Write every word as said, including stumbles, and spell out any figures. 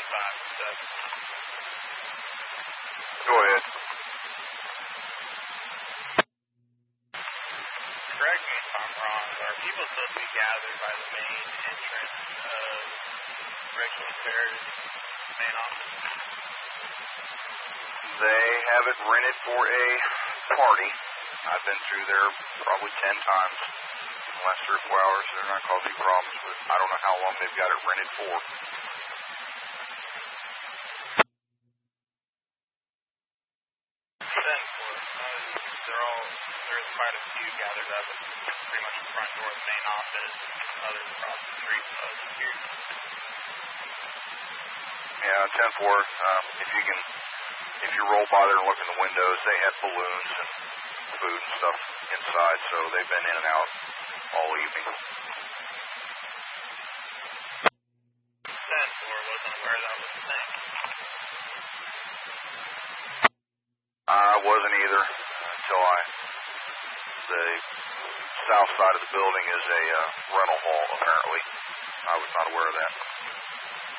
twenty-five, seven. Go ahead. Correct me if I'm wrong, are people supposed to be gathered by the main entrance of Rachel Affairs main office? They have it rented for a party. I've been through there probably ten times in the last three or four hours. They're not causing problems, but I don't know how long they've got it rented for. Then, for, uh, they're all, there's quite a few gathered up at pretty much the front door of the main office, and others across the street from those here. Yeah, ten four, um, if you can, if you roll by there and look in the windows, they have balloons and food and stuff inside, so they've been in and out all evening. ten four, wasn't aware that was a thing. I wasn't either until I, the south side of the building is a uh, rental hall, apparently. I was not aware of that.